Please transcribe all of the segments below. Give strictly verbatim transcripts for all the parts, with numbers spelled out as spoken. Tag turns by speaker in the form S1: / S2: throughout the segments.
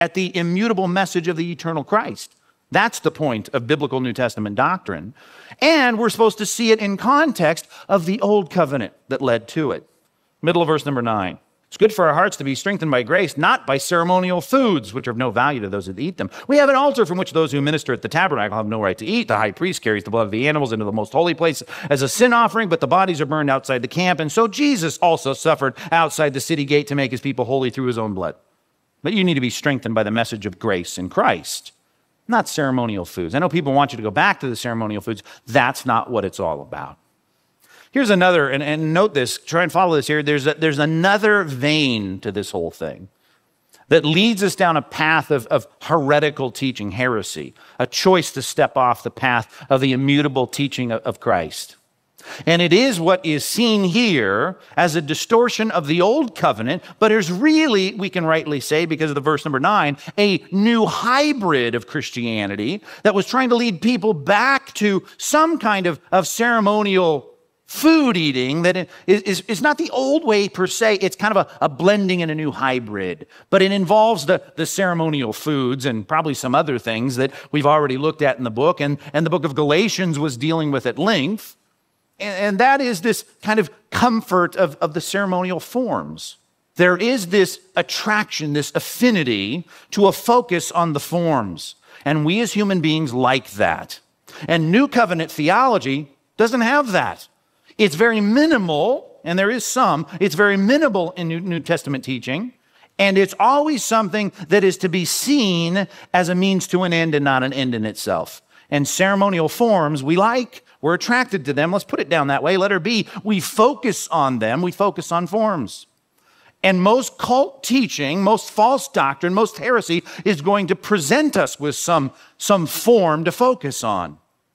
S1: at the immutable message of the eternal Christ. That's the point of biblical New Testament doctrine. And we're supposed to see it in context of the old covenant that led to it. Middle of verse number nine. It's good for our hearts to be strengthened by grace, not by ceremonial foods, which are of no value to those that eat them. We have an altar from which those who minister at the tabernacle have no right to eat. The high priest carries the blood of the animals into the most holy place as a sin offering, but the bodies are burned outside the camp. And so Jesus also suffered outside the city gate to make his people holy through his own blood. But you need to be strengthened by the message of grace in Christ, not ceremonial foods. I know people want you to go back to the ceremonial foods. That's not what it's all about. Here's another, and, and note this, try and follow this here. There's, a, there's another vein to this whole thing that leads us down a path of, of heretical teaching, heresy, a choice to step off the path of the immutable teaching of, of Christ. And it is what is seen here as a distortion of the old covenant, but is really, we can rightly say, because of the verse number nine, a new hybrid of Christianity that was trying to lead people back to some kind of, of ceremonial food eating that is, is, is not the old way per se. It's kind of a, a blending and a new hybrid. But it involves the, the ceremonial foods and probably some other things that we've already looked at in the book. And, and the book of Galatians was dealing with at length. And, and that is this kind of comfort of, of the ceremonial forms. There is this attraction, this affinity to a focus on the forms. And we as human beings like that. And New Covenant theology doesn't have that. It's very minimal, and there is some, it's very minimal in New, New Testament teaching, and it's always something that is to be seen as a means to an end and not an end in itself. And ceremonial forms we like, we're attracted to them. Let's put it down that way. Letter B, we focus on them, we focus on forms. And most cult teaching, most false doctrine, most heresy is going to present us with some, some form to focus on.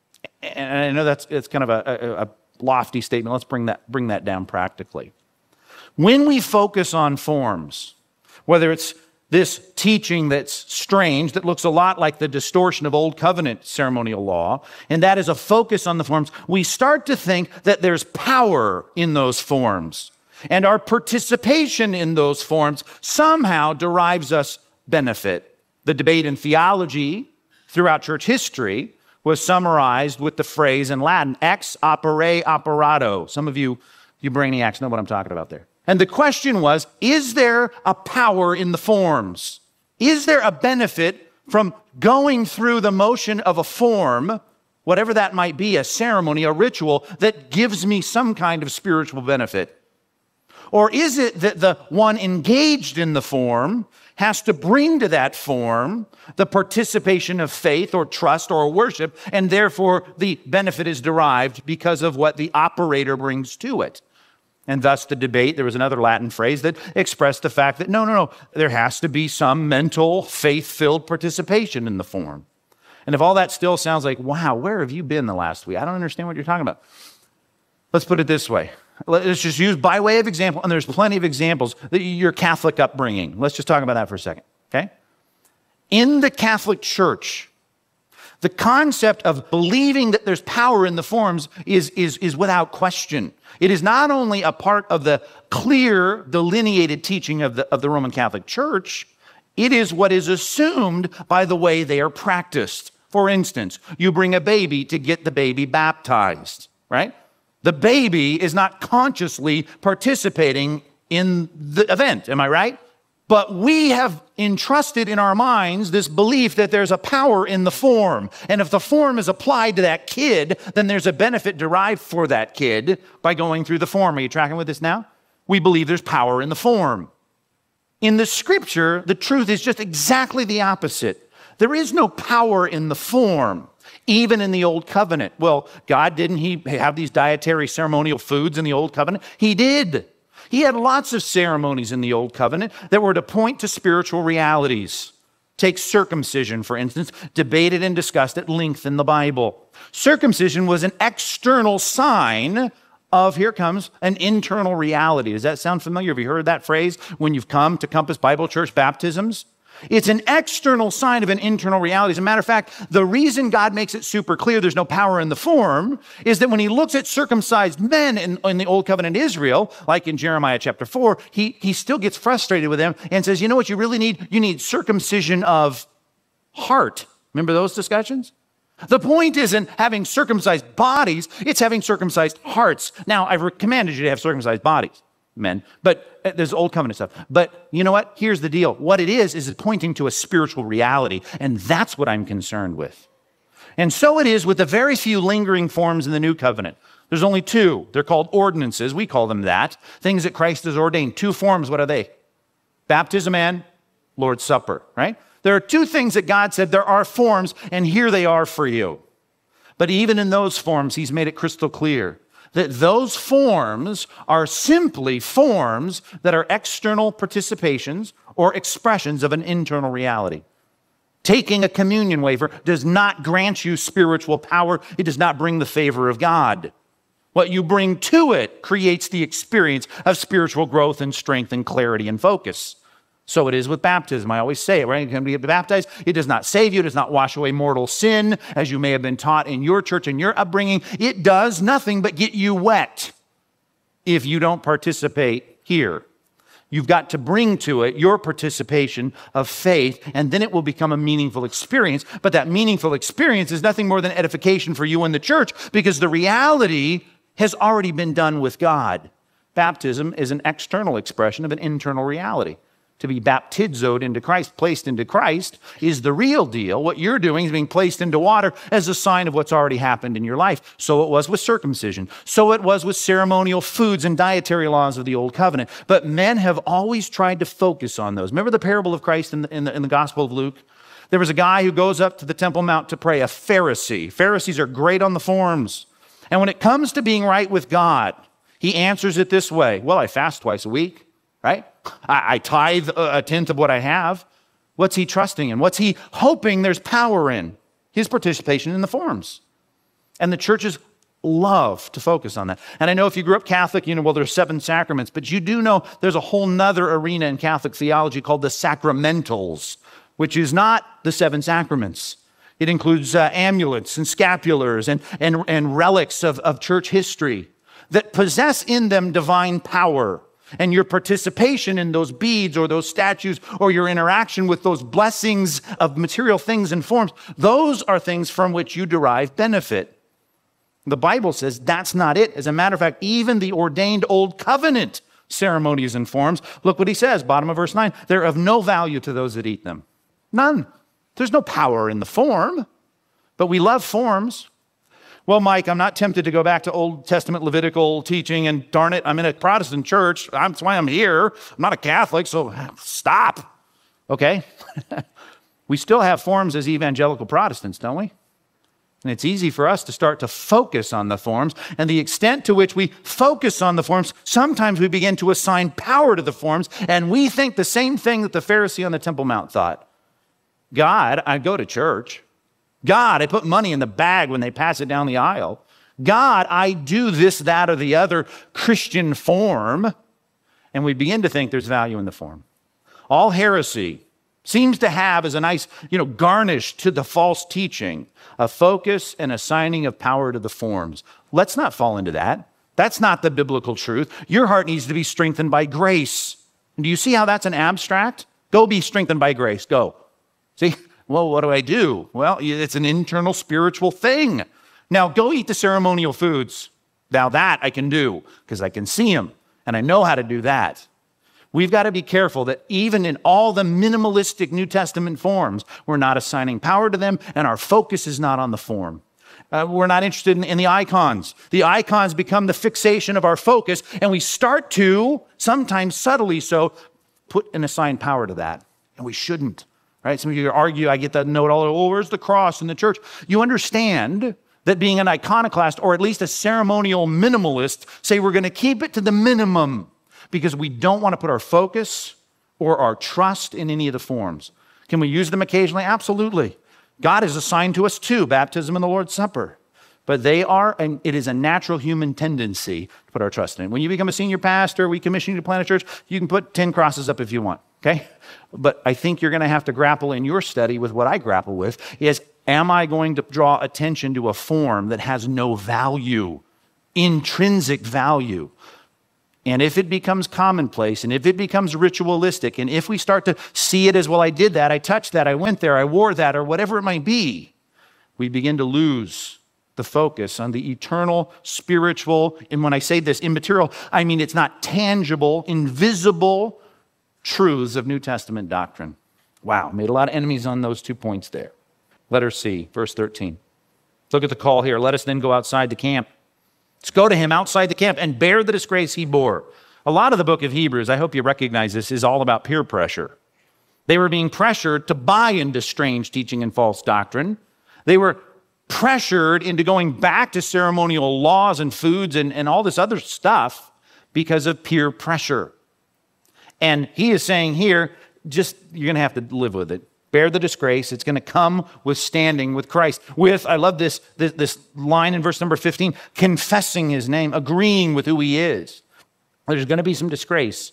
S1: And I know that's it's kind of a, a, a lofty statement. Let's bring that, bring that down practically. When we focus on forms, whether it's this teaching that's strange, that looks a lot like the distortion of Old Covenant ceremonial law, and that is a focus on the forms, we start to think that there's power in those forms, and our participation in those forms somehow derives us benefit. The debate in theology throughout church history was summarized with the phrase in Latin, ex opere operato. Some of you, you brainiacs know what I'm talking about there. And the question was, is there a power in the forms? Is there a benefit from going through the motion of a form, whatever that might be, a ceremony, a ritual, that gives me some kind of spiritual benefit? Or is it that the one engaged in the form has to bring to that form the participation of faith or trust or worship, and therefore the benefit is derived because of what the operator brings to it? And thus the debate, there was another Latin phrase that expressed the fact that no, no, no, there has to be some mental, faith-filled participation in the form. And if all that still sounds like, wow, where have you been the last week? I don't understand what you're talking about. Let's put it this way. Let's just use by way of example, and there's plenty of examples, your Catholic upbringing. Let's just talk about that for a second, okay? In the Catholic Church, the concept of believing that there's power in the forms is, is, is without question. It is not only a part of the clear, delineated teaching of the, of the Roman Catholic Church, it is what is assumed by the way they are practiced. For instance, you bring a baby to get the baby baptized, right? The baby is not consciously participating in the event, am I right? But we have entrusted in our minds this belief that there's a power in the form. And if the form is applied to that kid, then there's a benefit derived for that kid by going through the form. Are you tracking with this now? We believe there's power in the form. In the scripture, the truth is just exactly the opposite. There is no power in the form. Even in the Old Covenant. Well, God, didn't he have these dietary ceremonial foods in the Old Covenant? He did. He had lots of ceremonies in the Old Covenant that were to point to spiritual realities. Take circumcision, for instance, debated and discussed at length in the Bible. Circumcision was an external sign of, here comes, an internal reality. Does that sound familiar? Have you heard that phrase when you've come to Compass Bible Church baptisms? It's an external sign of an internal reality. As a matter of fact, the reason God makes it super clear there's no power in the form is that when he looks at circumcised men in, in the Old Covenant Israel, like in Jeremiah chapter four, he, he still gets frustrated with them and says, you know what you really need? You need circumcision of heart. Remember those discussions? The point isn't having circumcised bodies, it's having circumcised hearts. Now, I've commanded you to have circumcised bodies, men, but uh, there's Old Covenant stuff. But you know what? Here's the deal. What it is, is it's pointing to a spiritual reality, and that's what I'm concerned with. And so it is with the very few lingering forms in the New Covenant. There's only two. They're called ordinances. We call them that. Things that Christ has ordained. Two forms, what are they? Baptism and Lord's Supper, right? There are two things that God said there are forms, and here they are for you. But even in those forms, he's made it crystal clear that those forms are simply forms that are external participations or expressions of an internal reality. Taking a communion wafer does not grant you spiritual power. It does not bring the favor of God. What you bring to it creates the experience of spiritual growth and strength and clarity and focus. So it is with baptism. I always say it, right? You come to get baptized. It does not save you. It does not wash away mortal sin, as you may have been taught in your church and your upbringing. It does nothing but get you wet if you don't participate here. You've got to bring to it your participation of faith, and then it will become a meaningful experience. But that meaningful experience is nothing more than edification for you in the church, because the reality has already been done with God. Baptism is an external expression of an internal reality. To be baptizoed into Christ, placed into Christ, is the real deal. What you're doing is being placed into water as a sign of what's already happened in your life. So it was with circumcision. So it was with ceremonial foods and dietary laws of the Old Covenant. But men have always tried to focus on those. Remember the parable of Christ in the, in the, in the Gospel of Luke? There was a guy who goes up to the Temple Mount to pray, a Pharisee. Pharisees are great on the forms. And when it comes to being right with God, he answers it this way. Well, I fast twice a week. Right? I, I tithe a tenth of what I have. What's he trusting in? What's he hoping there's power in? His participation in the forms. And the churches love to focus on that. And I know if you grew up Catholic, you know, well, there's seven sacraments, but you do know there's a whole nother arena in Catholic theology called the sacramentals, which is not the seven sacraments. It includes uh, amulets and scapulars and, and, and relics of, of church history that possess in them divine power. And your participation in those beads or those statues or your interaction with those blessings of material things and forms, those are things from which you derive benefit. The Bible says that's not it. As a matter of fact, even the ordained Old Covenant ceremonies and forms, look what he says, bottom of verse nine, they're of no value to those that eat them. None. There's no power in the form, but we love forms. Well, Mike, I'm not tempted to go back to Old Testament Levitical teaching, and darn it, I'm in a Protestant church. That's why I'm here. I'm not a Catholic, so stop. Okay? We still have forms as evangelical Protestants, don't we? And it's easy for us to start to focus on the forms, and the extent to which we focus on the forms, sometimes we begin to assign power to the forms, and we think the same thing that the Pharisee on the Temple Mount thought. God, I go to church. God, I put money in the bag when they pass it down the aisle. God, I do this, that, or the other Christian form. And we begin to think there's value in the form. All heresy seems to have as a nice, you know, garnish to the false teaching, a focus and assigning of power to the forms. Let's not fall into that. That's not the biblical truth. Your heart needs to be strengthened by grace. And do you see how that's an abstract? Go be strengthened by grace. Go. See? Well, what do I do? Well, it's an internal spiritual thing. Now, go eat the ceremonial foods. Now, that I can do because I can see them and I know how to do that. We've got to be careful that even in all the minimalistic New Testament forms, we're not assigning power to them and our focus is not on the form. Uh, we're not interested in, in the icons. The icons become the fixation of our focus, and we start to, sometimes subtly so, put and assign power to that. And we shouldn't. Right? Some of you argue, I get that note all over, oh, where's the cross in the church? You understand that being an iconoclast, or at least a ceremonial minimalist, say we're going to keep it to the minimum because we don't want to put our focus or our trust in any of the forms. Can we use them occasionally? Absolutely. God has assigned to us two, baptism and the Lord's Supper. But they are, and it is a natural human tendency to put our trust in. When you become a senior pastor, we commission you to plant a church, you can put ten crosses up if you want, okay? But I think you're going to have to grapple in your study with what I grapple with, is am I going to draw attention to a form that has no value, intrinsic value? And if it becomes commonplace, and if it becomes ritualistic, and if we start to see it as, well, I did that, I touched that, I went there, I wore that, or whatever it might be, we begin to lose the focus on the eternal, spiritual, and when I say this, immaterial, I mean it's not tangible, invisible truths of New Testament doctrine. Wow, made a lot of enemies on those two points there. Letter C, verse thirteen. Look at the call here. Let us then go outside the camp. Let's go to him outside the camp and bear the disgrace he bore. A lot of the book of Hebrews, I hope you recognize this, is all about peer pressure. They were being pressured to buy into strange teaching and false doctrine. They were pressured into going back to ceremonial laws and foods and, and all this other stuff because of peer pressure. And he is saying here, just, you're going to have to live with it. Bear the disgrace. It's going to come with standing with Christ. With, I love this, this, this line in verse number fifteen, confessing his name, agreeing with who he is. There's going to be some disgrace.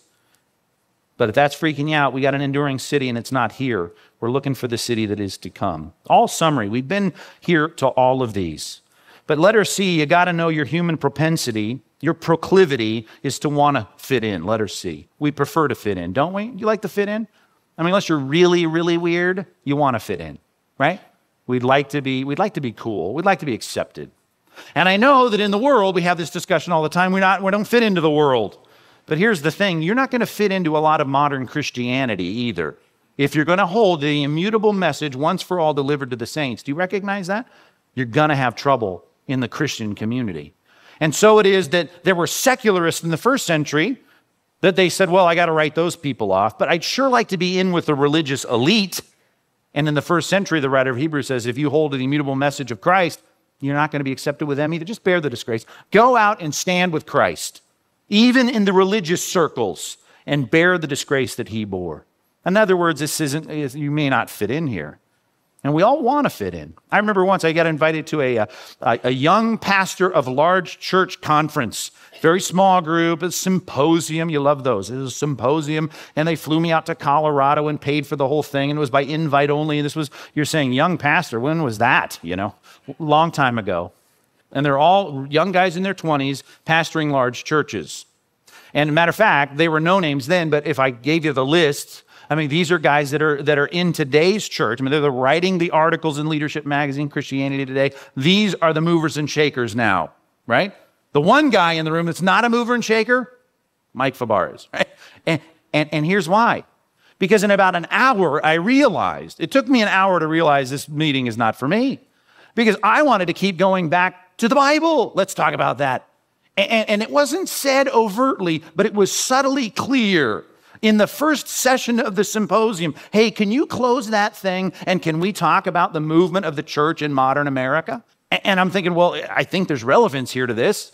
S1: But if that's freaking you out, we got an enduring city and it's not here. We're looking for the city that is to come. All summary. We've been here to all of these. But letter C, you got to know your human propensity, your proclivity is to want to fit in. Letter C. We prefer to fit in, don't we? You like to fit in? I mean, unless you're really, really weird, you want to fit in, right? We'd like to be, we'd like to be cool. We'd like to be accepted. And I know that in the world, we have this discussion all the time. We're not, we don't fit into the world. But here's the thing, you're not going to fit into a lot of modern Christianity either. If you're going to hold the immutable message once for all delivered to the saints, do you recognize that? You're going to have trouble in the Christian community. And so it is that there were secularists in the first century that they said, well, I got to write those people off, but I'd sure like to be in with the religious elite. And in the first century, the writer of Hebrews says, if you hold to the immutable message of Christ, you're not going to be accepted with them either. Just bear the disgrace. Go out and stand with Christ, even in the religious circles, and bear the disgrace that he bore. In other words, this isn't, you may not fit in here. And we all want to fit in. I remember once I got invited to a, a, a young pastor of large church conference, very small group, a symposium. You love those. It was a symposium, and they flew me out to Colorado and paid for the whole thing, and it was by invite only. And this was, you're saying, young pastor, when was that? You know, long time ago. And they're all young guys in their twenties pastoring large churches. And a matter of fact, they were no names then, but if I gave you the list, I mean, these are guys that are that are in today's church. I mean, they're writing the articles in Leadership Magazine, Christianity Today. These are the movers and shakers now, right? The one guy in the room that's not a mover and shaker, Mike Fabarez, right? And, and, and here's why. Because in about an hour, I realized, it took me an hour to realize this meeting is not for me. Because I wanted to keep going back to the Bible. Let's talk about that. And, and it wasn't said overtly, but it was subtly clear in the first session of the symposium. Hey, can you close that thing and can we talk about the movement of the church in modern America? And, and I'm thinking, well, I think there's relevance here to this.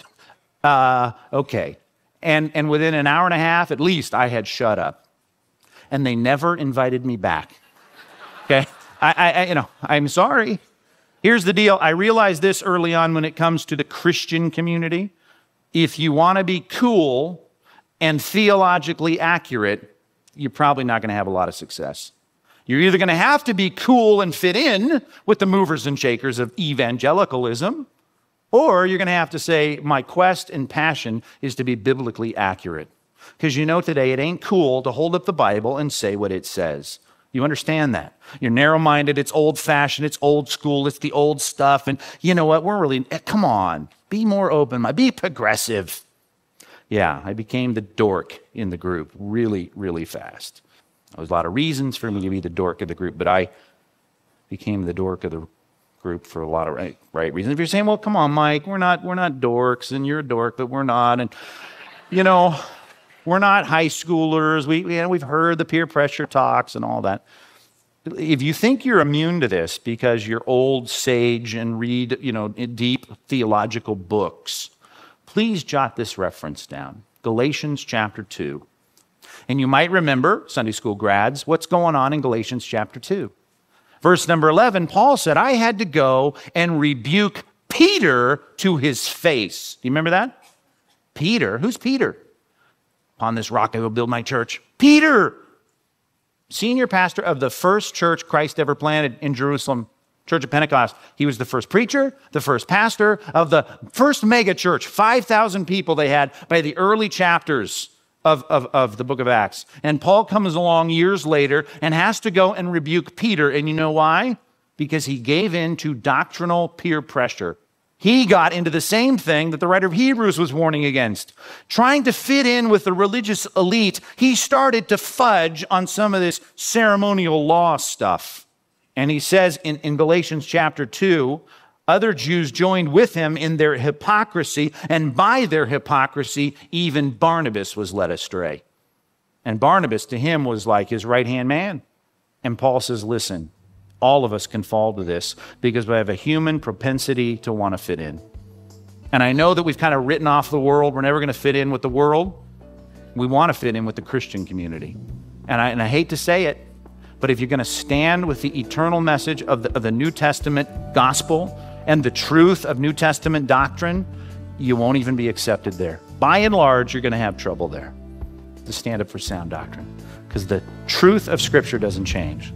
S1: Uh, okay. And, and within an hour and a half, at least, I had shut up. And they never invited me back. Okay? I, I, you know, I'm sorry. Here's the deal. I realized this early on when it comes to the Christian community. If you want to be cool and theologically accurate, you're probably not going to have a lot of success. You're either going to have to be cool and fit in with the movers and shakers of evangelicalism, or you're going to have to say, my quest and passion is to be biblically accurate. Because you know today it ain't cool to hold up the Bible and say what it says. You understand that? You're narrow-minded, it's old-fashioned, it's old school, it's the old stuff, and you know what, we're really, come on, be more open, be progressive. Yeah, I became the dork in the group really, really fast. There was a lot of reasons for me to be the dork of the group, but I became the dork of the group for a lot of right, right reasons. If you're saying, well, come on, Mike, we're not, we're not dorks, and you're a dork, but we're not, and you know, we're not high schoolers. We, you know, we've heard the peer pressure talks and all that. If you think you're immune to this because you're old sage and read, you know, deep theological books, please jot this reference down, Galatians chapter two. And you might remember, Sunday school grads, what's going on in Galatians chapter two. Verse number eleven, Paul said, I had to go and rebuke Peter to his face. Do you remember that? Peter. Who's Peter? Upon this rock I will build my church. Peter, senior pastor of the first church Christ ever planted in Jerusalem, Church of Pentecost. He was the first preacher, the first pastor of the first mega church. five thousand people they had by the early chapters of, of, of the book of Acts. And Paul comes along years later and has to go and rebuke Peter. And you know why? Because he gave in to doctrinal peer pressure. He got into the same thing that the writer of Hebrews was warning against. Trying to fit in with the religious elite, he started to fudge on some of this ceremonial law stuff. And he says in, in Galatians chapter two, other Jews joined with him in their hypocrisy, and by their hypocrisy, even Barnabas was led astray. And Barnabas to him was like his right-hand man. And Paul says, listen, all of us can fall to this because we have a human propensity to want to fit in. And I know that we've kind of written off the world. We're never going to fit in with the world. We want to fit in with the Christian community. And I, and I hate to say it, but if you're going to stand with the eternal message of the, of the New Testament gospel and the truth of New Testament doctrine, you won't even be accepted there. By and large, you're going to have trouble there to stand up for sound doctrine because the truth of Scripture doesn't change.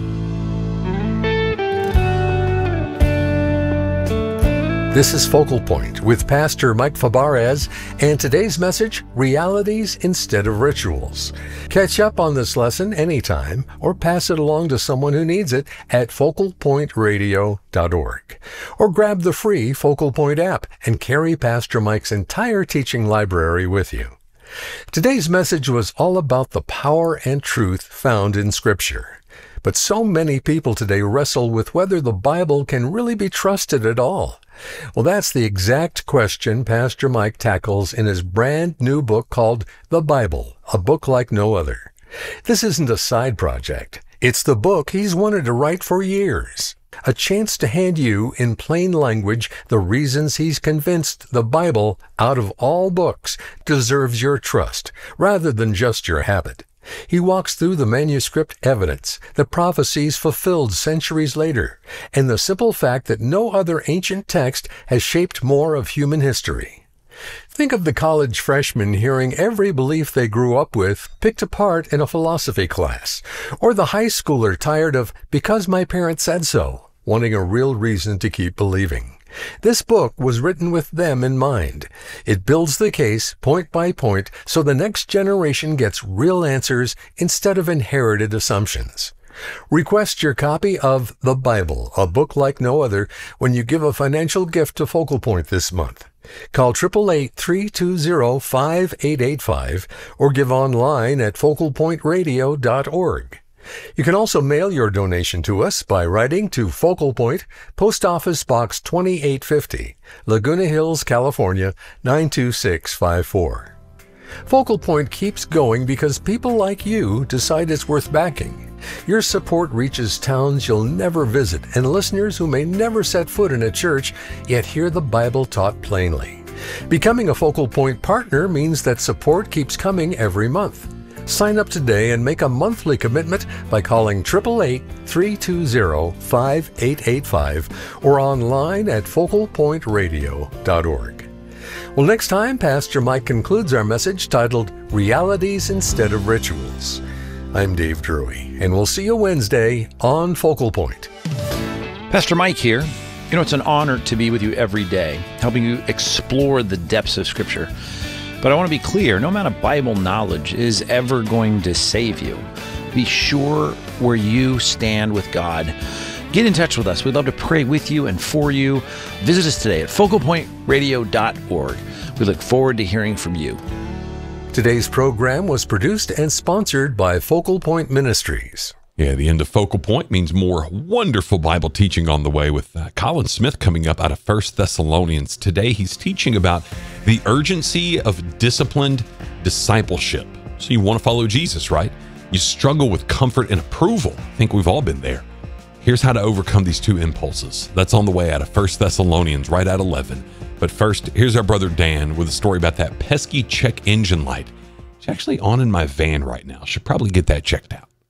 S2: This is Focal Point with Pastor Mike Fabarez, and today's message, Realities Instead of Rituals. Catch up on this lesson anytime or pass it along to someone who needs it at focal point radio dot org. Or grab the free Focal Point app and carry Pastor Mike's entire teaching library with you. Today's message was all about the power and truth found in Scripture. But so many people today wrestle with whether the Bible can really be trusted at all. Well, that's the exact question Pastor Mike tackles in his brand new book called The Bible, a book like no other. This isn't a side project. It's the book he's wanted to write for years. A chance to hand you, in plain language, the reasons he's convinced the Bible, out of all books, deserves your trust, rather than just your habit. He walks through the manuscript evidence, the prophecies fulfilled centuries later, and the simple fact that no other ancient text has shaped more of human history. Think of the college freshman hearing every belief they grew up with picked apart in a philosophy class, or the high schooler tired of "because my parents said so," wanting a real reason to keep believing. This book was written with them in mind. It builds the case point by point so the next generation gets real answers instead of inherited assumptions. Request your copy of The Bible, a book like no other, when you give a financial gift to Focal Point this month. Call eight eight eight, three two zero, five eight eight five or give online at focal point radio dot org. You can also mail your donation to us by writing to Focal Point, Post Office Box twenty-eight fifty, Laguna Hills, California, nine two six five four. Focal Point keeps going because people like you decide it's worth backing. Your support reaches towns you'll never visit and listeners who may never set foot in a church, yet hear the Bible taught plainly. Becoming a Focal Point partner means that support keeps coming every month. Sign up today and make a monthly commitment by calling eight eight eight, three two zero, five eight eight five or online at focal point radio dot org. Well, next time, Pastor Mike concludes our message titled Realities Instead of Rituals. I'm Dave Drury, and we'll see you Wednesday on Focal Point.
S3: Pastor Mike here. You know, it's an honor to be with you every day, helping you explore the depths of Scripture. But I want to be clear, no amount of Bible knowledge is ever going to save you. Be sure where you stand with God. Get in touch with us. We'd love to pray with you and for you. Visit us today at focal point radio dot org. We look forward to hearing from you.
S2: Today's program was produced and sponsored by Focal Point Ministries.
S4: Yeah, the end of Focal Point means more wonderful Bible teaching on the way with uh, Colin Smith coming up out of First Thessalonians. Today, he's teaching about the urgency of disciplined discipleship. So you want to follow Jesus, right? You struggle with comfort and approval. I think we've all been there. Here's how to overcome these two impulses. That's on the way out of First Thessalonians, right at eleven. But first, here's our brother Dan with a story about that pesky check engine light. It's actually on in my van right now. Should probably get that checked out.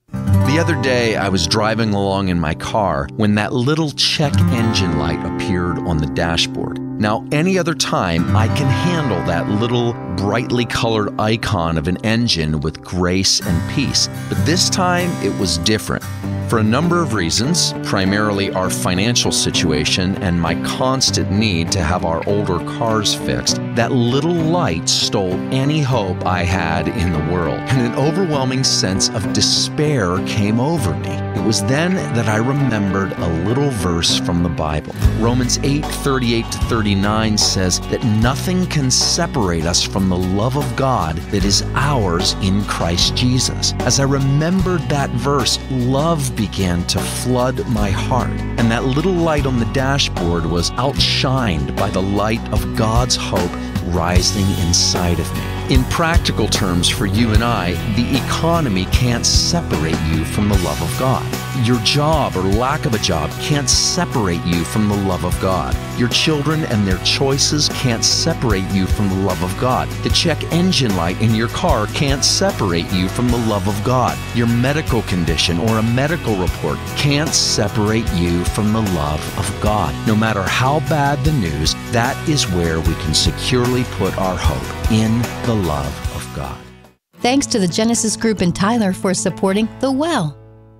S5: The other day, I was driving along in my car when that little check engine light appeared on the dashboard. Now, any other time, I can handle that little brightly colored icon of an engine with grace and peace. But this time, it was different. For a number of reasons, primarily our financial situation and my constant need to have our older cars fixed, that little light stole any hope I had in the world, and an overwhelming sense of despair came over me. It was then that I remembered a little verse from the Bible. Romans eight, thirty-eight to thirty-nine says that nothing can separate us from the love of God that is ours in Christ Jesus. As I remembered that verse, love began to flood my heart, and that little light on the dashboard was outshined by the light of God's hope rising inside of me. In practical terms, for you and I, the economy can't separate you from the love of God. Your job or lack of a job can't separate you from the love of God. Your children and their choices can't separate you from the love of God. The check engine light in your car can't separate you from the love of God. Your medical condition or a medical report can't separate you from the love of God. No matter how bad the news, that is where we can securely put our hope, in the love of God.
S6: Thanks to the Genesis Group in Tyler for supporting The Well.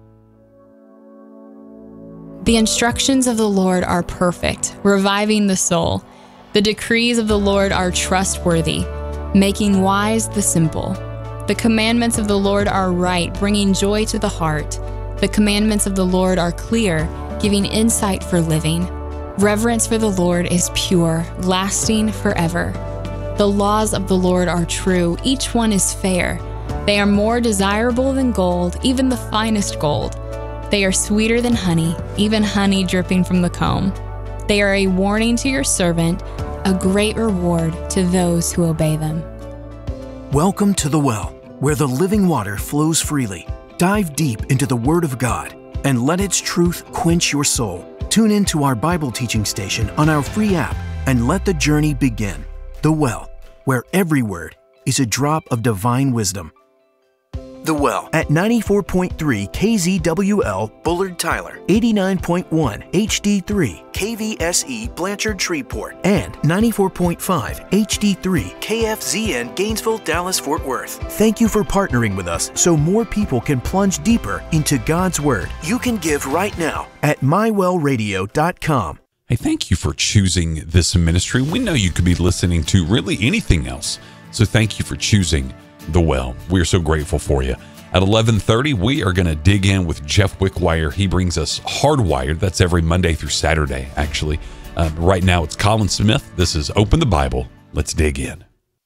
S7: The instructions of the Lord are perfect, reviving the soul. The decrees of the Lord are trustworthy, making wise the simple. The commandments of the Lord are right, bringing joy to the heart. The commandments of the Lord are clear, giving insight for living. Reverence for the Lord is pure, lasting forever. The laws of the Lord are true, each one is fair. They are more desirable than gold, even the finest gold. They are sweeter than honey, even honey dripping from the comb. They are a warning to your servant, a great reward to those who obey them.
S8: Welcome to The Well, where the living water flows freely. Dive deep into the Word of God and let its truth quench your soul. Tune into our Bible teaching station on our free app and let the journey begin. The Well, where every word is a drop of divine wisdom. The Well at ninety-four point three K Z W L Bullard Tyler, eighty-nine point one H D three K V S E Blanchard Shreveport, and ninety-four point five H D three K F Z N Gainesville, Dallas, Fort Worth. Thank you for partnering with us so more people can plunge deeper into God's Word. You can give right now at my well radio dot com.
S4: Hey, thank you for choosing this ministry. We know you could be listening to really anything else, so thank you for choosing The Well. We're so grateful for you. At eleven thirty, we are going to dig in with Jeff Wickwire. He brings us Hardwired. That's every Monday through Saturday, actually. Uh, right now, it's Colin Smith. This is Open the Bible. Let's dig in.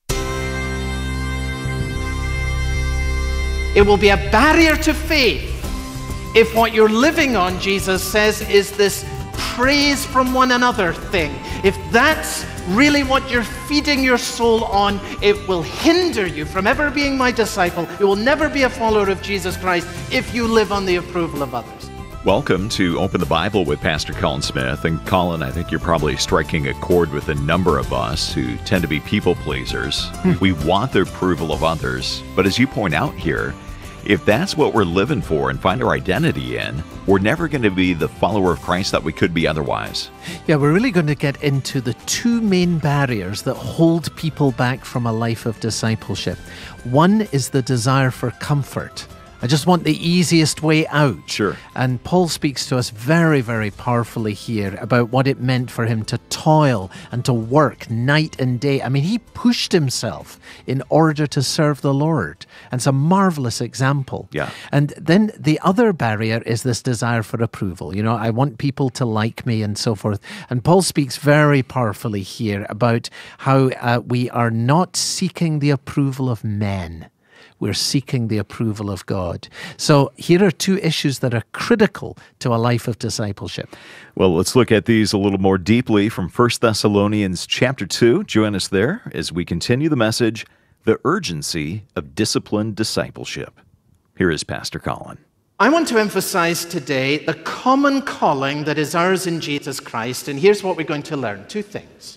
S9: It will be a barrier to faith if what you're living on, Jesus says, is this praise from one another thing. If that's really what you're feeding your soul on, it will hinder you from ever being my disciple. You will never be a follower of Jesus Christ if you live on the approval of others.
S10: Welcome to Open the Bible with Pastor Colin Smith. And Colin, I think you're probably striking a chord with a number of us who tend to be people pleasers. We want the approval of others. But as you point out here, if that's what we're living for and find our identity in, we're never going to be the follower of Christ that we could be otherwise.
S11: Yeah, we're really going to get into the two main barriers that hold people back from a life of discipleship. One is the desire for comfort. I just want the easiest way out.
S10: Sure.
S11: And Paul speaks to us very, very powerfully here about what it meant for him to toil and to work night and day. I mean, he pushed himself in order to serve the Lord. And it's a marvelous example.
S10: Yeah.
S11: And then the other barrier is this desire for approval. You know, I want people to like me and so forth. And Paul speaks very powerfully here about how uh, we are not seeking the approval of men. We're seeking the approval of God. So here are two issues that are critical to a life of discipleship.
S10: Well, let's look at these a little more deeply from First Thessalonians chapter two. Join us there as we continue the message, The Urgency of Disciplined Discipleship. Here is Pastor Colin.
S9: I want to emphasize today the common calling that is ours in Jesus Christ. And here's what we're going to learn. Two things.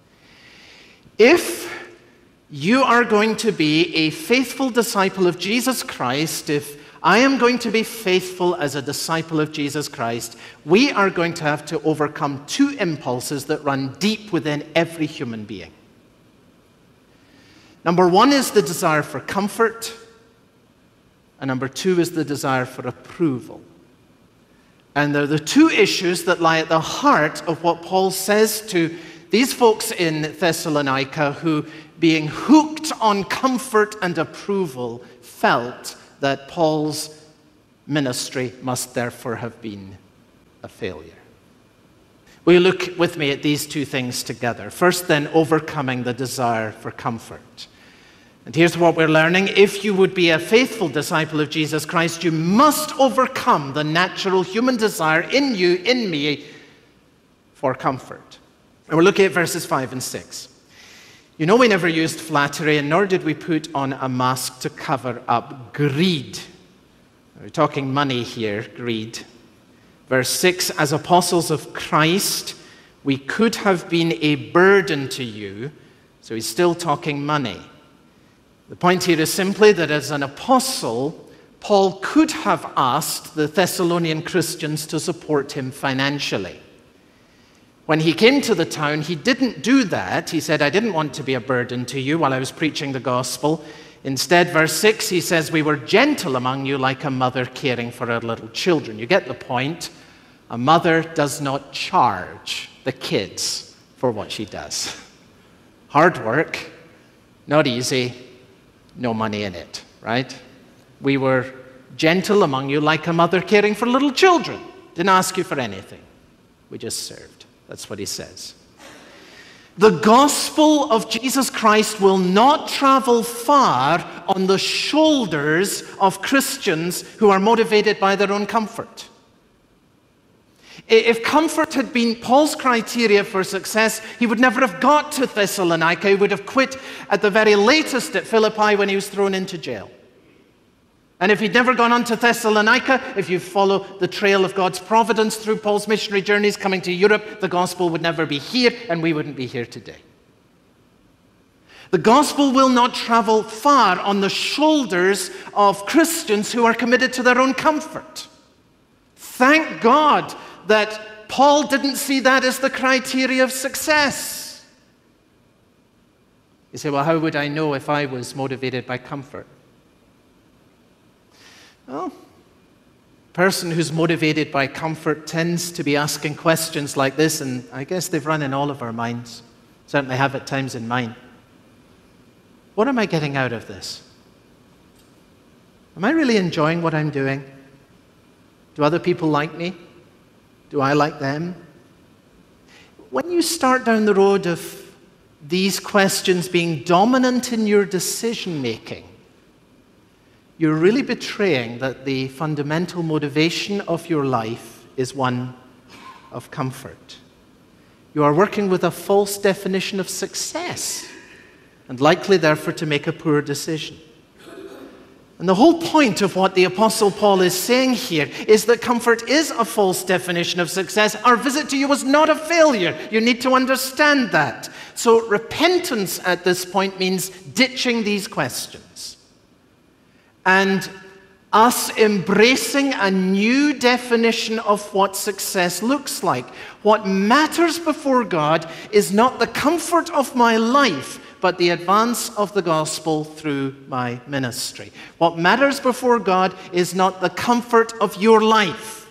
S9: If you are going to be a faithful disciple of Jesus Christ, if I am going to be faithful as a disciple of Jesus Christ, we are going to have to overcome two impulses that run deep within every human being. Number one is the desire for comfort, and number two is the desire for approval. And they're the two issues that lie at the heart of what Paul says to these folks in Thessalonica who, being hooked on comfort and approval, felt that Paul's ministry must therefore have been a failure. Will you look with me at these two things together? First, then, overcoming the desire for comfort. And here's what we're learning. If you would be a faithful disciple of Jesus Christ, you must overcome the natural human desire in you, in me, for comfort. And we're looking at verses five and six. You know, we never used flattery, and nor did we put on a mask to cover up greed. We're talking money here, greed. Verse six, as apostles of Christ, we could have been a burden to you. So he's still talking money. The point here is simply that as an apostle, Paul could have asked the Thessalonian Christians to support him financially. When he came to the town, he didn't do that. He said, I didn't want to be a burden to you while I was preaching the gospel. Instead, verse six, he says, we were gentle among you like a mother caring for her little children. You get the point. A mother does not charge the kids for what she does. Hard work, not easy, no money in it, right? We were gentle among you like a mother caring for little children. Didn't ask you for anything. We just served. That's what he says. The gospel of Jesus Christ will not travel far on the shoulders of Christians who are motivated by their own comfort. If comfort had been Paul's criteria for success, he would never have got to Thessalonica. He would have quit at the very latest at Philippi when he was thrown into jail. And if he'd never gone on to Thessalonica, if you follow the trail of God's providence through Paul's missionary journeys coming to Europe, the gospel would never be here, and we wouldn't be here today. The gospel will not travel far on the shoulders of Christians who are committed to their own comfort. Thank God that Paul didn't see that as the criteria of success. You say, well, how would I know if I was motivated by comfort? Well, a person who's motivated by comfort tends to be asking questions like this, and I guess they've run in all of our minds. Certainly have at times in mine. What am I getting out of this? Am I really enjoying what I'm doing? Do other people like me? Do I like them? When you start down the road of these questions being dominant in your decision-making, you're really betraying that the fundamental motivation of your life is one of comfort. You are working with a false definition of success, and likely, therefore, to make a poor decision. And the whole point of what the Apostle Paul is saying here is that comfort is a false definition of success. Our visit to you was not a failure. You need to understand that. So repentance at this point means ditching these questions and us embracing a new definition of what success looks like. What matters before God is not the comfort of my life, but the advance of the gospel through my ministry. What matters before God is not the comfort of your life,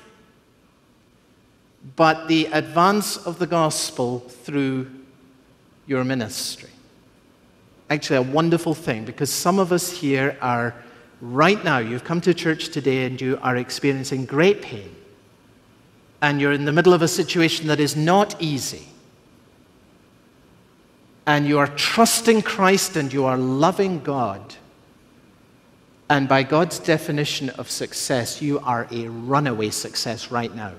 S9: but the advance of the gospel through your ministry. Actually, a wonderful thing, because some of us here are, right now, you've come to church today and you are experiencing great pain, and you're in the middle of a situation that is not easy. And you are trusting Christ and you are loving God. And by God's definition of success, you are a runaway success right now.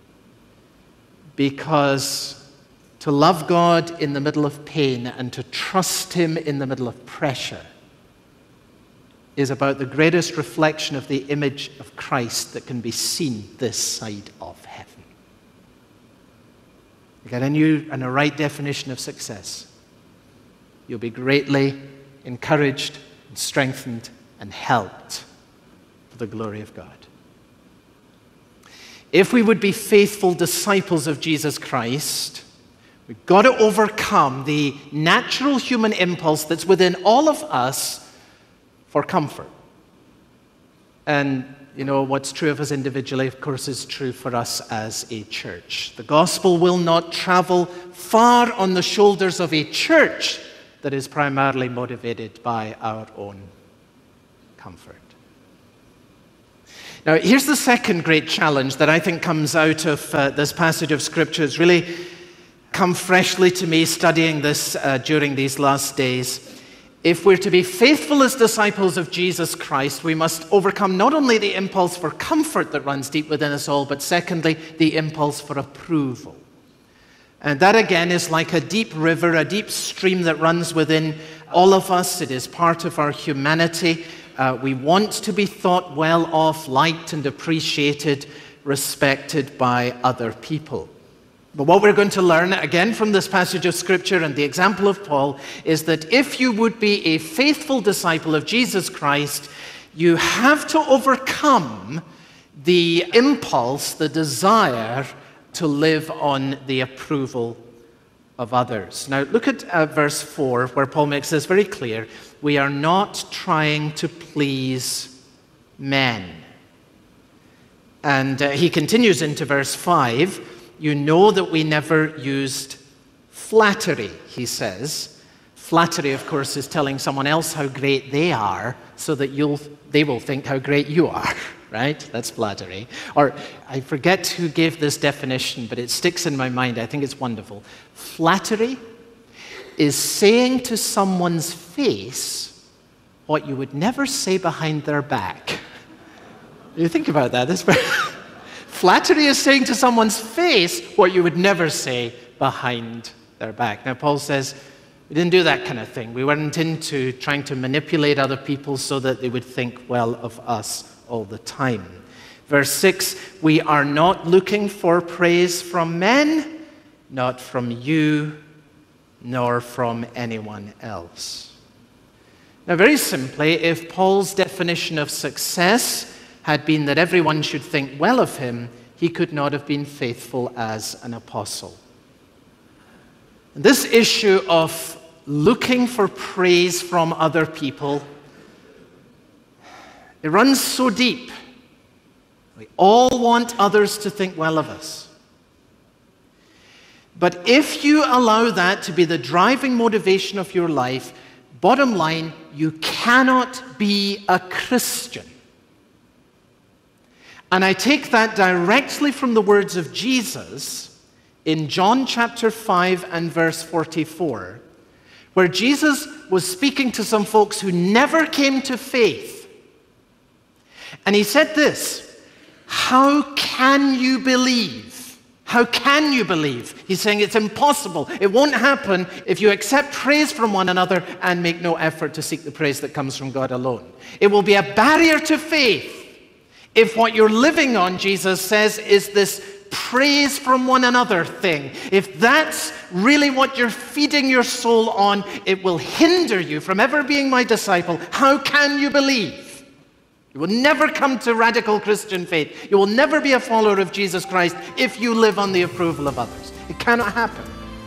S9: Because to love God in the middle of pain and to trust Him in the middle of pressure is about the greatest reflection of the image of Christ that can be seen this side of heaven. You get a new and a right definition of success. You'll be greatly encouraged and strengthened and helped for the glory of God. If we would be faithful disciples of Jesus Christ, we've got to overcome the natural human impulse that's within all of us for comfort. And, you know, what's true of us individually, of course, is true for us as a church. The gospel will not travel far on the shoulders of a church that is primarily motivated by our own comfort. Now, here's the second great challenge that I think comes out of uh, this passage of Scripture. It's really come freshly to me studying this uh, during these last days. If we're to be faithful as disciples of Jesus Christ, we must overcome not only the impulse for comfort that runs deep within us all, but secondly, the impulse for approval. And that again is like a deep river, a deep stream that runs within all of us. It is part of our humanity. Uh, we want to be thought well of, liked and appreciated, respected by other people. But what we're going to learn, again from this passage of Scripture and the example of Paul, is that if you would be a faithful disciple of Jesus Christ, you have to overcome the impulse, the desire to live on the approval of others. Now look at uh, verse four, where Paul makes this very clear. We are not trying to please men. And uh, he continues into verse five. You know that we never used flattery, he says. Flattery, of course, is telling someone else how great they are so that you'll, they will think how great you are, right? That's flattery. Or I forget who gave this definition, but it sticks in my mind. I think it's wonderful. Flattery is saying to someone's face what you would never say behind their back. You think about that. That's very Flattery is saying to someone's face what you would never say behind their back. Now, Paul says we didn't do that kind of thing. We weren't into trying to manipulate other people so that they would think well of us all the time. Verse six, we are not looking for praise from men, not from you, nor from anyone else. Now, very simply, if Paul's definition of success had been that everyone should think well of him, he could not have been faithful as an apostle. And this issue of looking for praise from other people, it runs so deep. We all want others to think well of us. But if you allow that to be the driving motivation of your life, bottom line, you cannot be a Christian. And I take that directly from the words of Jesus in John chapter five and verse forty-four, where Jesus was speaking to some folks who never came to faith. And he said this, how can you believe? How can you believe? He's saying it's impossible. It won't happen if you accept praise from one another and make no effort to seek the praise that comes from God alone. It will be a barrier to faith if what you're living on, Jesus says, is this praise from one another thing. If that's really what you're feeding your soul on, it will hinder you from ever being my disciple. How can you believe? You will never come to radical Christian faith. You will never be a follower of Jesus Christ if you live on the approval of others. It cannot happen.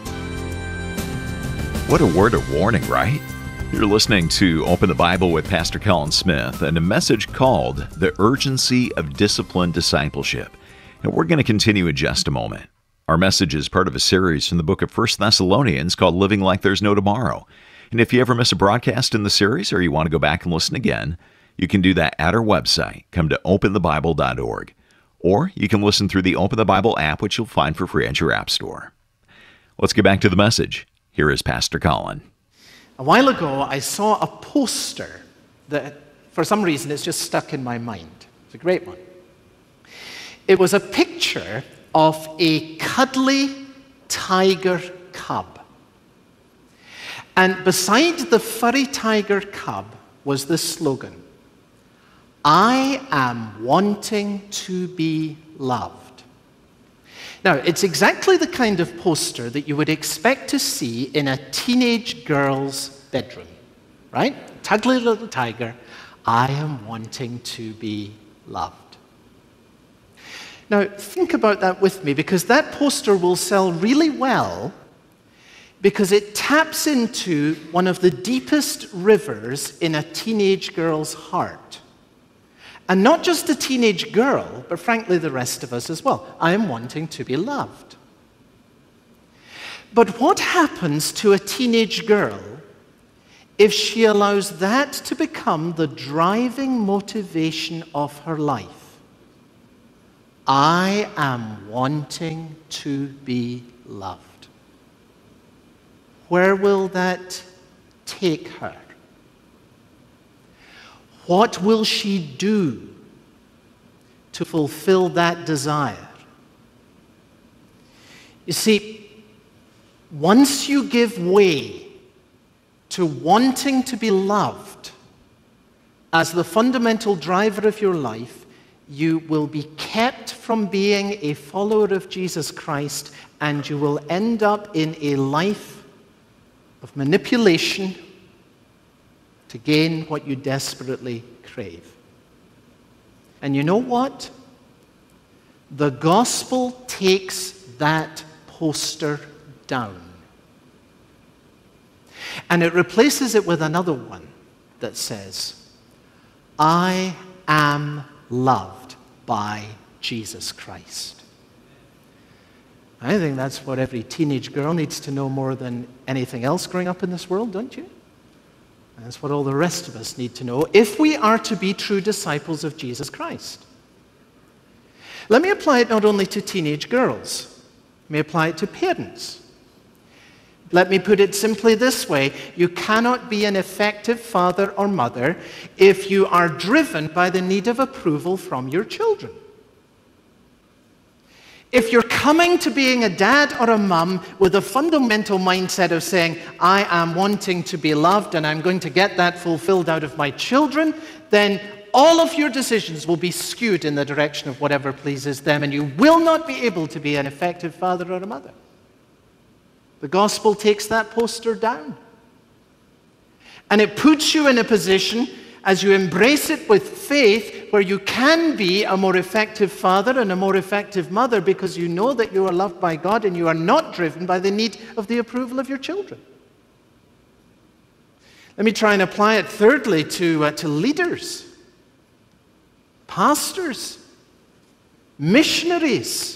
S10: What a word of warning, right? You're listening to Open the Bible with Pastor Colin Smith and a message called The Urgency of Disciplined Discipleship. And we're going to continue in just a moment. Our message is part of a series from the book of First Thessalonians called Living Like There's No Tomorrow. And if you ever miss a broadcast in the series or you want to go back and listen again, you can do that at our website. Come to open the bible dot org. Or you can listen through the Open the Bible app, which you'll find for free at your app store. Let's get back to the message. Here is Pastor Colin.
S9: A while ago, I saw a poster that, for some reason, it's just stuck in my mind. It's a great one. It was a picture of a cuddly tiger cub. And beside the furry tiger cub was this slogan, I am wanting to be loved. Now, it's exactly the kind of poster that you would expect to see in a teenage girl's bedroom, right? Cuddly little tiger. I am wanting to be loved. Now, think about that with me, because that poster will sell really well because it taps into one of the deepest rivers in a teenage girl's heart. And not just a teenage girl, but frankly the rest of us as well. I am wanting to be loved. But what happens to a teenage girl if she allows that to become the driving motivation of her life? I am wanting to be loved. Where will that take her? What will she do to fulfill that desire? You see, once you give way to wanting to be loved as the fundamental driver of your life, you will be kept from being a follower of Jesus Christ, and you will end up in a life of manipulation to gain what you desperately crave. And you know what? The gospel takes that poster down. And it replaces it with another one that says, I am loved by Jesus Christ. I think that's what every teenage girl needs to know more than anything else growing up in this world, don't you? And that's what all the rest of us need to know if we are to be true disciples of Jesus Christ. Let me apply it not only to teenage girls, let me apply it to parents. Let me put it simply this way: you cannot be an effective father or mother if you are driven by the need of approval from your children. If you're coming to being a dad or a mum with a fundamental mindset of saying, I am wanting to be loved and I'm going to get that fulfilled out of my children, then all of your decisions will be skewed in the direction of whatever pleases them, and you will not be able to be an effective father or a mother. The gospel takes that poster down. And it puts you in a position, as you embrace it with faith, where you can be a more effective father and a more effective mother because you know that you are loved by God and you are not driven by the need of the approval of your children. Let me try and apply it thirdly to, uh, to leaders, pastors, missionaries.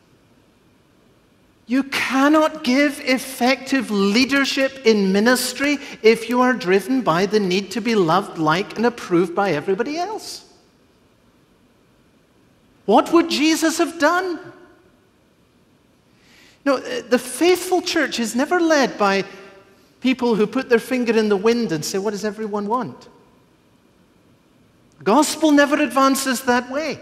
S9: You cannot give effective leadership in ministry if you are driven by the need to be loved, liked, and approved by everybody else. What would Jesus have done? No, the faithful church is never led by people who put their finger in the wind and say, what does everyone want? The gospel never advances that way.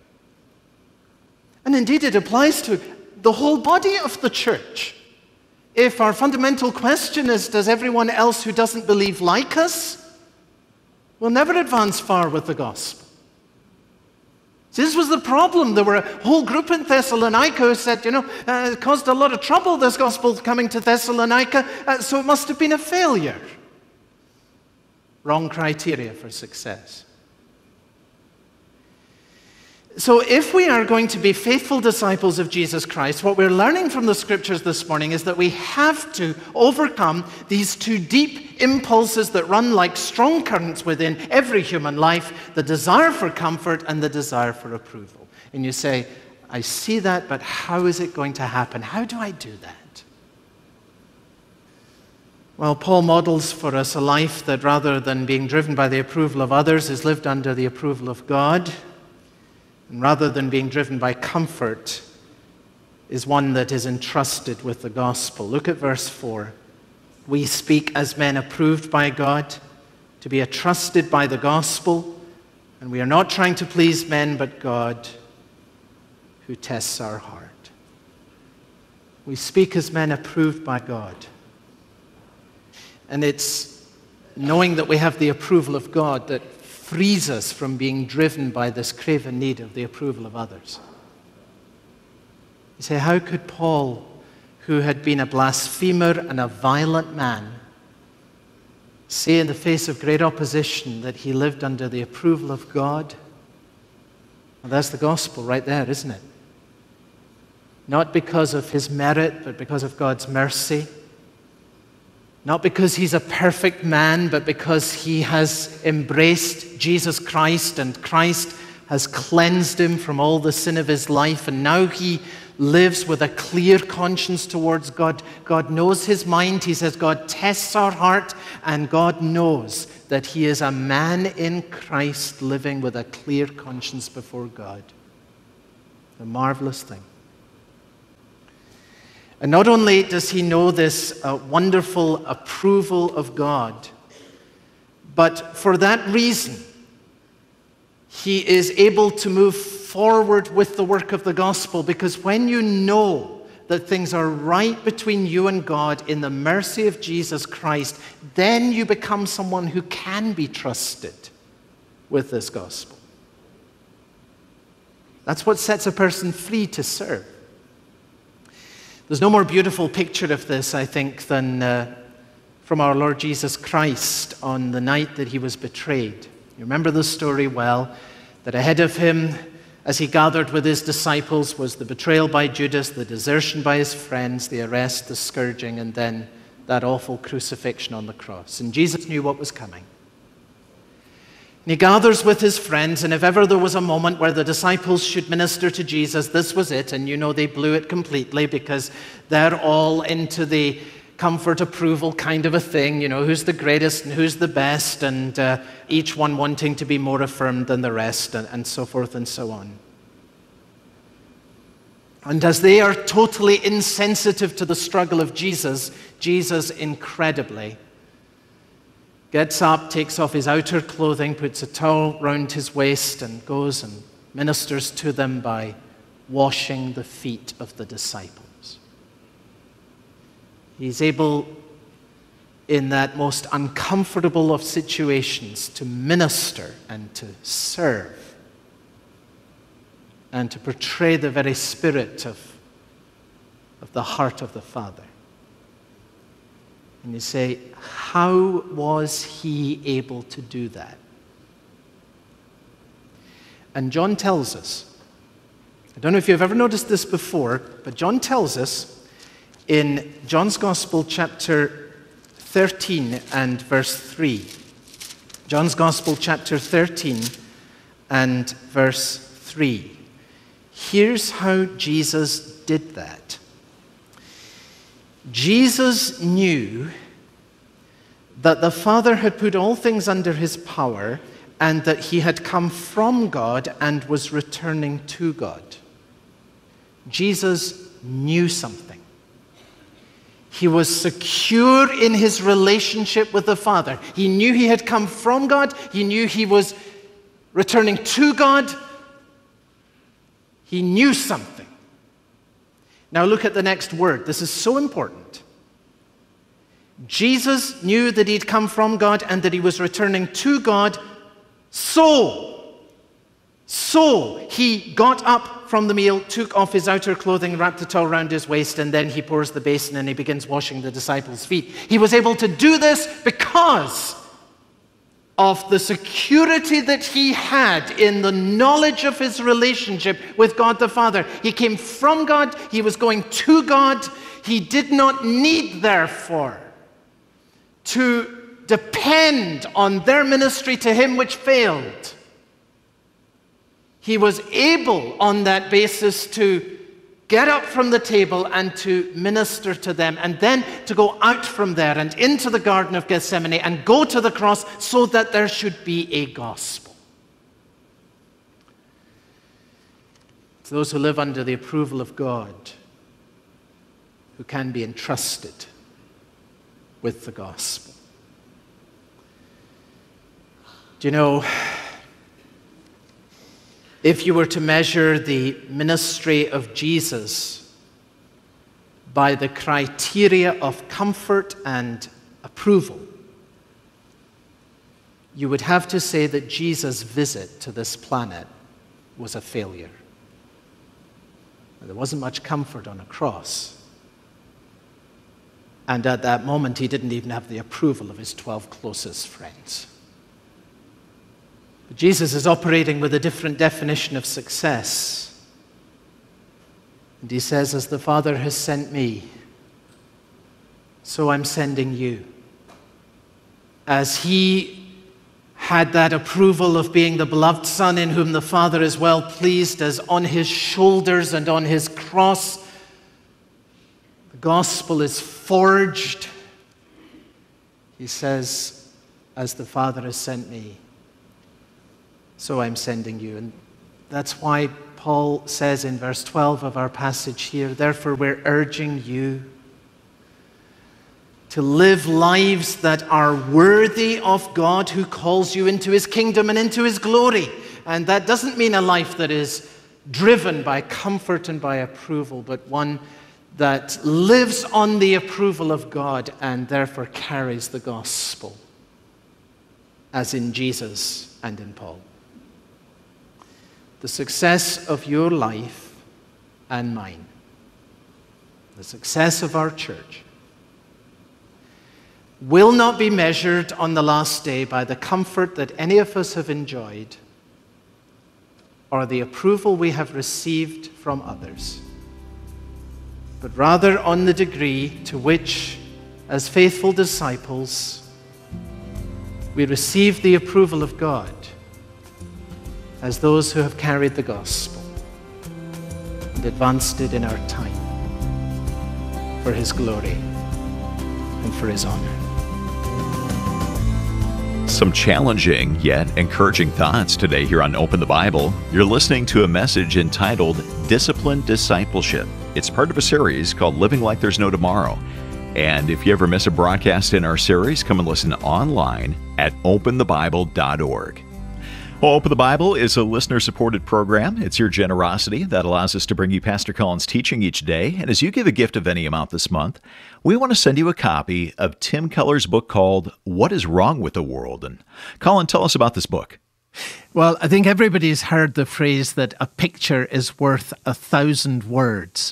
S9: And indeed, it applies to the whole body of the church. If our fundamental question is, does everyone else who doesn't believe like us? We'll never advance far with the gospel. This was the problem. There were a whole group in Thessalonica who said, you know, uh, it caused a lot of trouble, this gospel coming to Thessalonica, uh, so it must have been a failure. Wrong criteria for success. So if we are going to be faithful disciples of Jesus Christ, what we're learning from the scriptures this morning is that we have to overcome these two deep impulses that run like strong currents within every human life, the desire for comfort and the desire for approval. And you say, I see that, but how is it going to happen? How do I do that? Well, Paul models for us a life that, rather than being driven by the approval of others, is lived under the approval of God. And rather than being driven by comfort, is one that is entrusted with the gospel. Look at verse four. We speak as men approved by God, to be trusted by the gospel, and we are not trying to please men, but God, who tests our heart. We speak as men approved by God. And it's knowing that we have the approval of God that frees us from being driven by this craven need of the approval of others. You say, how could Paul, who had been a blasphemer and a violent man, say in the face of great opposition that he lived under the approval of God? Well, that's the gospel right there, isn't it? Not because of his merit, but because of God's mercy. Not because he's a perfect man, but because he has embraced Jesus Christ and Christ has cleansed him from all the sin of his life, and now he lives with a clear conscience towards God. God knows his mind. He says God tests our heart, and God knows that he is a man in Christ living with a clear conscience before God. A marvelous thing. And not only does he know this uh, wonderful approval of God, but for that reason, he is able to move forward with the work of the gospel, because when you know that things are right between you and God in the mercy of Jesus Christ, then you become someone who can be trusted with this gospel. That's what sets a person free to serve. There's no more beautiful picture of this, I think, than uh, from our Lord Jesus Christ on the night that he was betrayed. You remember the story well, that ahead of him, as he gathered with his disciples, was the betrayal by Judas, the desertion by his friends, the arrest, the scourging, and then that awful crucifixion on the cross. And Jesus knew what was coming. And he gathers with his friends, and if ever there was a moment where the disciples should minister to Jesus, this was it. And you know they blew it completely, because they're all into the comfort approval kind of a thing, you know, who's the greatest and who's the best, and uh, each one wanting to be more affirmed than the rest, and, and so forth and so on. And as they are totally insensitive to the struggle of Jesus, Jesus incredibly gets up, takes off his outer clothing, puts a towel round his waist, and goes and ministers to them by washing the feet of the disciples. He's able, in that most uncomfortable of situations, to minister and to serve and to portray the very spirit of, of the heart of the Father. And you say, how was he able to do that? And John tells us, I don't know if you've ever noticed this before, but John tells us in John's Gospel, chapter thirteen and verse three. John's Gospel, chapter thirteen and verse three. Here's how Jesus did that. Jesus knew that the Father had put all things under his power, and that he had come from God and was returning to God. Jesus knew something. He was secure in his relationship with the Father. He knew he had come from God. He knew he was returning to God. He knew something. Now look at the next word. This is so important. Jesus knew that he'd come from God and that he was returning to God. So, so he got up from the meal, took off his outer clothing, wrapped the towel around his waist, and then he pours the basin and he begins washing the disciples' feet. He was able to do this because of the security that he had in the knowledge of his relationship with God the Father. He came from God, he was going to God. He did not need, therefore, to depend on their ministry to him which failed. He was able on that basis to get up from the table and to minister to them, and then to go out from there and into the Garden of Gethsemane and go to the cross so that there should be a gospel. It's those who live under the approval of God who can be entrusted with the gospel. Do you know, if you were to measure the ministry of Jesus by the criteria of comfort and approval, you would have to say that Jesus' visit to this planet was a failure. There wasn't much comfort on a cross. And at that moment, he didn't even have the approval of his twelve closest friends. But Jesus is operating with a different definition of success. And he says, as the Father has sent me, so I'm sending you. As he had that approval of being the beloved Son in whom the Father is well pleased, as on his shoulders and on his cross, the gospel is forged. He says, as the Father has sent me, so I'm sending you. And that's why Paul says in verse twelve of our passage here, therefore we're urging you to live lives that are worthy of God who calls you into his kingdom and into his glory. And that doesn't mean a life that is driven by comfort and by approval, but one that lives on the approval of God and therefore carries the gospel, as in Jesus and in Paul. The success of your life and mine, the success of our church, will not be measured on the last day by the comfort that any of us have enjoyed or the approval we have received from others, but rather on the degree to which, as faithful disciples, we receive the approval of God as those who have carried the gospel and advanced it in our time for his glory and for his honor.
S10: Some challenging yet encouraging thoughts today here on Open the Bible. You're listening to a message entitled Disciplined Discipleship. It's part of a series called Living Like There's No Tomorrow. And if you ever miss a broadcast in our series, come and listen online at open the bible dot org. Well, Open the Bible is a listener-supported program. It's your generosity that allows us to bring you Pastor Colin's teaching each day. And as you give a gift of any amount this month, we want to send you a copy of Tim Keller's book called What is Wrong with the World? And Colin, tell us about this book.
S11: Well, I think everybody's heard the phrase that a picture is worth a thousand words.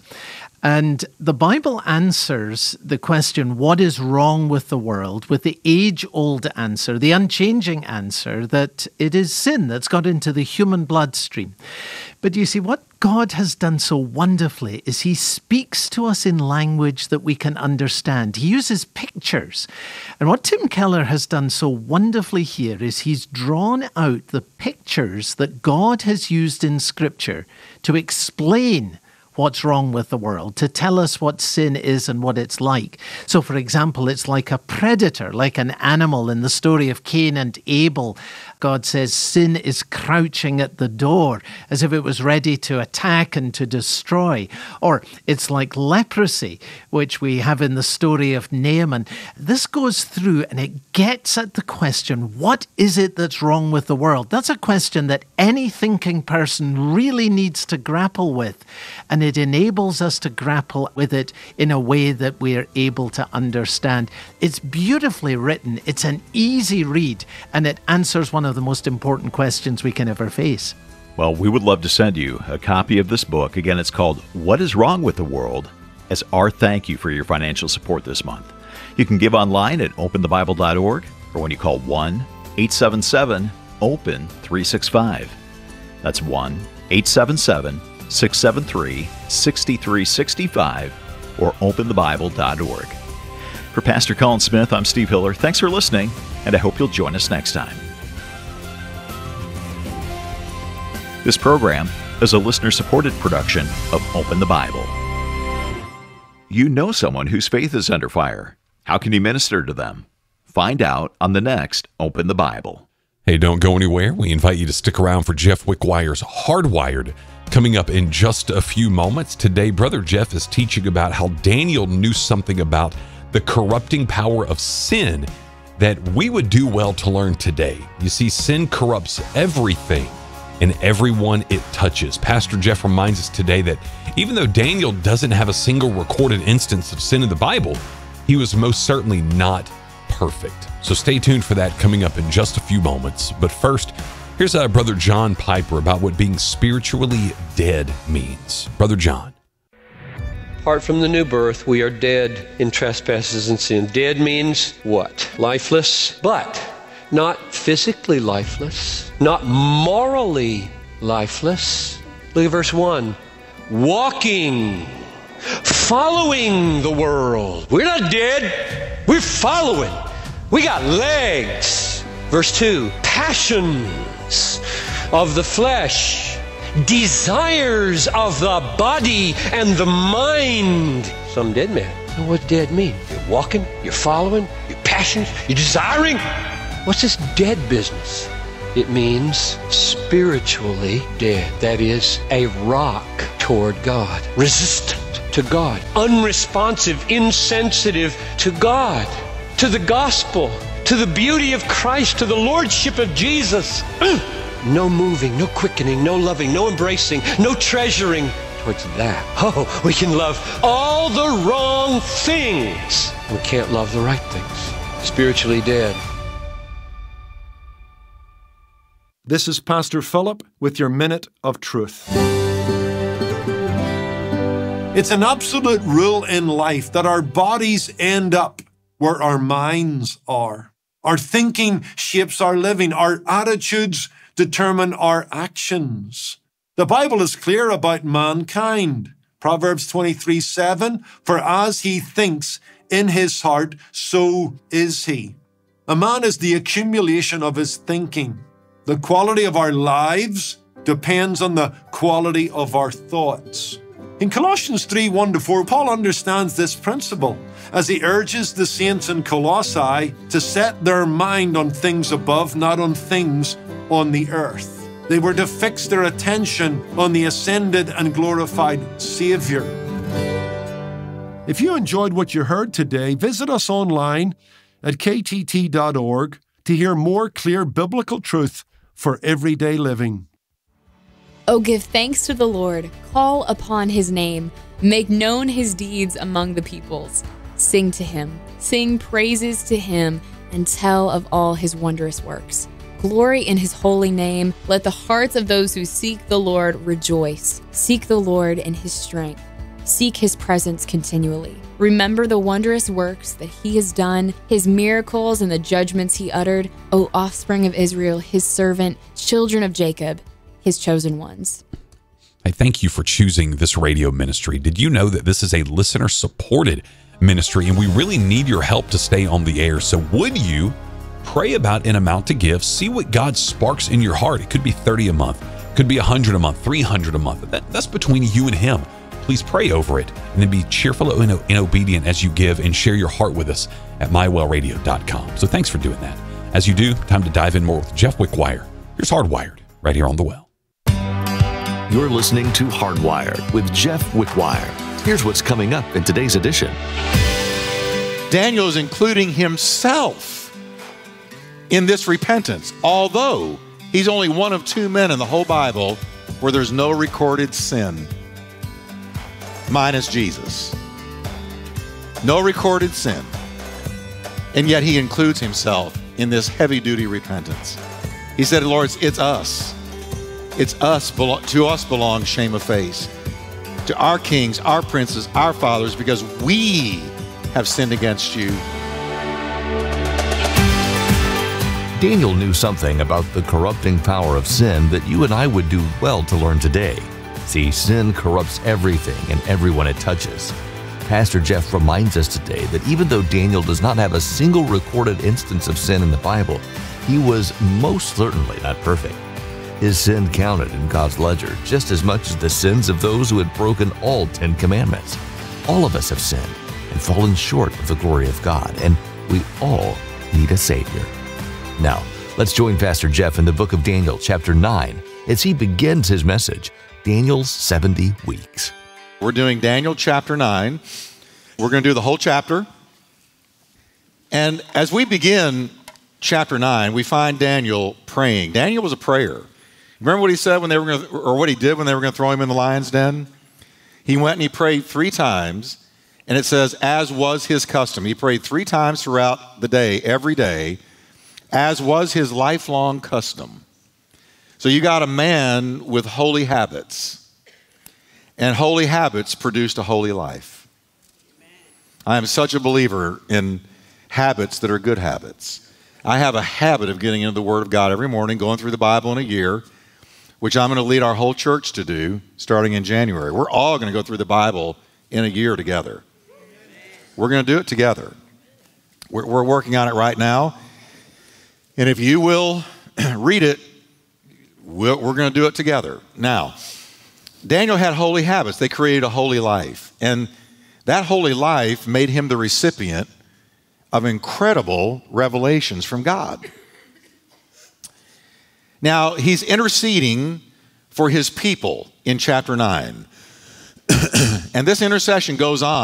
S11: And the Bible answers the question, what is wrong with the world, with the age-old answer, the unchanging answer that it is sin that's got into the human bloodstream. But you see, what God has done so wonderfully is he speaks to us in language that we can understand. He uses pictures. And what Tim Keller has done so wonderfully here is he's drawn out the pictures that God has used in Scripture to explain what's wrong with the world, to tell us what sin is and what it's like. So, for example, it's like a predator, like an animal in the story of Cain and Abel. God says sin is crouching at the door as if it was ready to attack and to destroy. Or it's like leprosy, which we have in the story of Naaman. This goes through and it gets at the question, what is it that's wrong with the world? That's a question that any thinking person really needs to grapple with. And it enables us to grapple with it in a way that we are able to understand. It's beautifully written. It's an easy read, and it answers one of the most important questions we can ever face.
S10: Well, we would love to send you a copy of this book. Again, it's called What is Wrong with the World? As our thank you for your financial support this month. You can give online at open the bible dot org or when you call one eight seven seven open three six five. That's one eight seven seven six seven three six three six five or open the bible dot org. For Pastor Colin Smith, I'm Steve Hiller. Thanks for listening, and I hope you'll join us next time. This program is a listener-supported production of Open the Bible. You know someone whose faith is under fire. How can you minister to them? Find out on the next Open the Bible.
S4: Hey, don't go anywhere. We invite you to stick around for Jeff Wickwire's Hardwired, coming up in just a few moments. Today, Brother Jeff is teaching about how Daniel knew something about the corrupting power of sin that we would do well to learn today. You see, sin corrupts everything and everyone it touches. Pastor Jeff reminds us today that even though Daniel doesn't have a single recorded instance of sin in the Bible, he was most certainly not perfect. So stay tuned for that coming up in just a few moments. But first, here's uh, Brother John Piper about what being spiritually dead means. Brother John.
S12: Apart from the new birth, we are dead in trespasses and sin. Dead means what? Lifeless, but not physically lifeless, not morally lifeless. Look at verse one. Walking, following the world. We're not dead, we're following. We got legs. Verse two, passions of the flesh, desires of the body and the mind. Some dead man. Now, what dead mean? You're walking, you're following, you're passionate, you're desiring. What's this dead business? It means spiritually dead. That is, a rock toward God, resistant to God, unresponsive, insensitive to God, to the gospel, to the beauty of Christ, to the lordship of Jesus. No moving, no quickening, no loving, no embracing, no treasuring towards that. Oh, we can love all the wrong things. We can't love the right things. Spiritually dead.
S13: This is Pastor Philip with your Minute of Truth. It's an absolute rule in life that our bodies end up where our minds are. Our thinking shapes our living. Our attitudes determine our actions. The Bible is clear about mankind. Proverbs twenty-three seven, for as he thinks in his heart, so is he. A man is the accumulation of his thinking. The quality of our lives depends on the quality of our thoughts. In Colossians three one to four, Paul understands this principle as he urges the saints in Colossae to set their mind on things above, not on things on the earth. They were to fix their attention on the ascended and glorified Savior. If you enjoyed what you heard today, visit us online at k t t dot org to hear more clear biblical truth for everyday living.
S7: Oh, give thanks to the Lord, call upon his name, make known his deeds among the peoples. Sing to him, sing praises to him, and tell of all his wondrous works. Glory in his holy name. Let the hearts of those who seek the Lord rejoice. Seek the Lord in his strength. Seek his presence continually. Remember the wondrous works that he has done, his miracles and the judgments he uttered, O offspring of Israel, his servant, children of Jacob, his chosen ones.
S4: I thank you for choosing this radio ministry. Did you know that this is a listener-supported ministry, and we really need your help to stay on the air? So would you pray about an amount to give? See what God sparks in your heart. It could be thirty a month, could be one hundred a month, three hundred a month. That, that's between you and him. Please pray over it, and then be cheerful and, and obedient as you give, and share your heart with us at my well radio dot com. So thanks for doing that. As you do, time to dive in more with Jeff Wickwire. Here's Hardwired, right here on The Well.
S14: You're listening to Hardwired with Jeff Wickwire. Here's what's coming up in today's edition.
S15: Daniel is including himself in this repentance, although he's only one of two men in the whole Bible where there's no recorded sin. Minus Jesus. No recorded sin. And yet he includes himself in this heavy-duty repentance. He said, Lord, it's us. It's us. To us belongs shame of face. To our kings, our princes, our fathers, because we have sinned against you.
S14: Daniel knew something about the corrupting power of sin that you and I would do well to learn today. See, sin corrupts everything and everyone it touches. Pastor Jeff reminds us today that even though Daniel does not have a single recorded instance of sin in the Bible, he was most certainly not perfect. His sin counted in God's ledger just as much as the sins of those who had broken all Ten Commandments. All of us have sinned and fallen short of the glory of God, and we all need a Savior. Now, let's join Pastor Jeff in the book of Daniel, chapter nine, as he begins his message, Daniel's seventy weeks.
S15: We're doing Daniel chapter nine. We're going to do the whole chapter. And as we begin chapter nine, we find Daniel praying. Daniel was a prayer. Remember what he said when they were going to, or what he did when they were going to throw him in the lion's den? He went and he prayed three times, and it says, as was his custom. He prayed three times throughout the day, every day, as was his lifelong custom. So you got a man with holy habits. And holy habits produced a holy life. I am such a believer in habits that are good habits. I have a habit of getting into the Word of God every morning, going through the Bible in a year, which I'm going to lead our whole church to do starting in January. We're all going to go through the Bible in a year together. We're going to do it together. We're, we're working on it right now. And if you will read it, we're, we're going to do it together. Now, Daniel had holy habits. They created a holy life. And that holy life made him the recipient of incredible revelations from God. Now, he's interceding for his people in chapter nine. And this intercession goes on